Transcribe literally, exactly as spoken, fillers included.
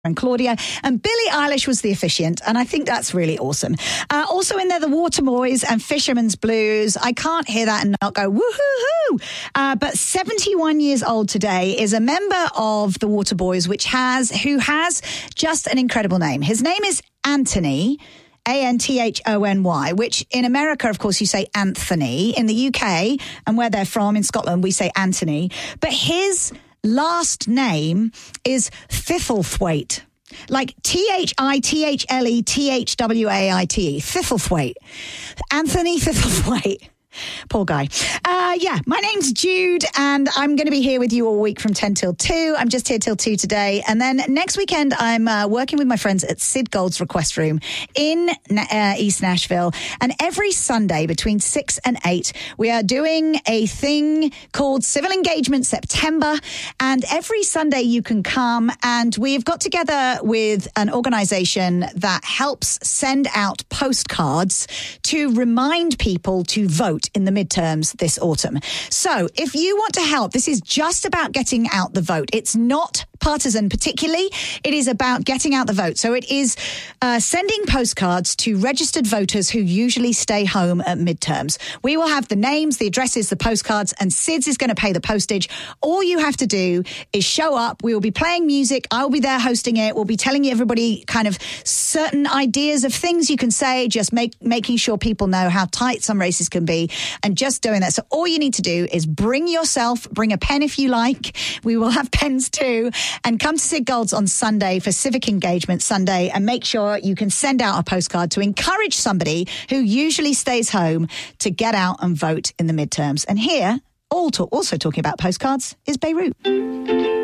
and Claudia, and Billie Eilish was the officiant, and I think that's really awesome. Uh, also in there, the Waterboys and Fisherman's Blues. I can't hear that and not go woo-hoo-hoo. Uh, but seventy-one years old today is a member of the Waterboys, which has who has just an incredible name. His name is Anthony. A N T H O N Y, which in America, of course, you say Anthony. In the U K, and where they're from, in Scotland, we say Anthony. But his last name is Thistlethwaite. Like T H I T H L E T H W A I T E. Thistlethwaite. Anthony Thistlethwaite. Poor guy. Uh, yeah, my name's Jude, and I'm going to be here with you all week from ten till two. I'm just here till two today. And then next weekend, I'm uh, working with my friends at Sid Gold's Request Room in uh, East Nashville. And every Sunday between six and eight, we are doing a thing called Civil Engagement September. And every Sunday you can come, and we've got together with an organization that helps send out postcards to remind people to vote in the midterms this autumn. So if you want to help, this is just about getting out the vote. It's not partisan particularly. It is about getting out the vote. So it is uh, sending postcards to registered voters who usually stay home at midterms. We will have the names, the addresses, the postcards, and Sid's is going to pay the postage. All you have to do is show up. We will be playing music. I will be there hosting it. We'll be telling everybody kind of certain ideas of things you can say, just make, making sure people know how tight some races can be, and just doing that. So all you need to do is bring yourself, bring a pen if you like. We will have pens too. And come to Sid Gold's on Sunday for Civic Engagement Sunday, and make sure you can send out a postcard to encourage somebody who usually stays home to get out and vote in the midterms. And here, all talk, also talking about postcards, is Beirut.